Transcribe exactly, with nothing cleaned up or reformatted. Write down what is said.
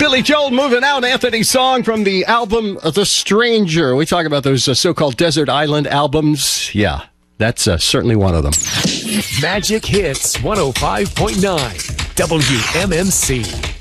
Billy Joel moving out. Anthony's song from the album The Stranger. We talk about those uh, so-called desert island albums. Yeah, that's uh, certainly one of them. Magic Hits one oh five point nine W M M C.